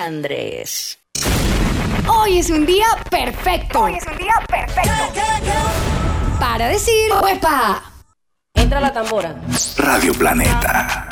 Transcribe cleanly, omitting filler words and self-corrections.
Andrés. Hoy es un día perfecto. Para decir ¡Uepa! Entra la tambora. Radio Planeta.